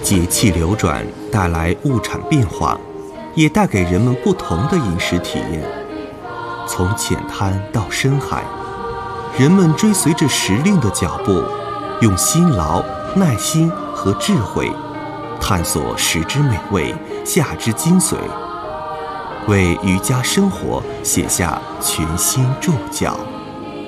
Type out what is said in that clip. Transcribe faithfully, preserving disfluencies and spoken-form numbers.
节气流转带来物产变化，也带给人们不同的饮食体验。从浅滩到深海，人们追随着时令的脚步，用辛劳、耐心和智慧探索食之美味，夏之精髓，为渔家生活写下全新注脚。